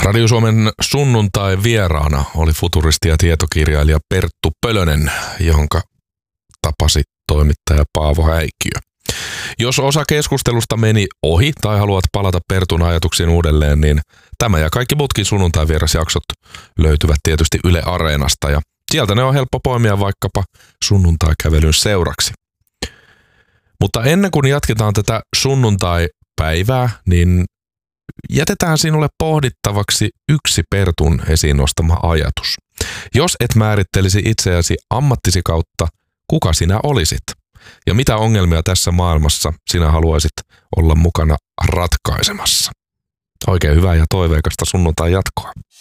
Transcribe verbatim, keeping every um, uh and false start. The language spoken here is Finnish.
Radio Suomen sunnuntai vieraana oli futuristi ja tietokirjailija Perttu Pölönen, jonka tapasi toimittaja Paavo Häikkiö. Jos osa keskustelusta meni ohi tai haluat palata Pertun ajatuksiin uudelleen, niin tämä ja kaikki muutkin sunnuntai-vierasjaksot löytyvät tietysti Yle Areenasta ja sieltä ne on helppo poimia vaikkapa sunnuntai-kävelyn seuraksi. Mutta ennen kuin jatketaan tätä sunnuntai-päivää, niin jätetään sinulle pohdittavaksi yksi Pertun esiin nostama ajatus. Jos et määrittelisi itseäsi ammattisi kautta, kuka sinä olisit? Ja mitä ongelmia tässä maailmassa sinä haluaisit olla mukana ratkaisemassa? Oikein hyvää ja toiveikasta sunnuntai jatkoa.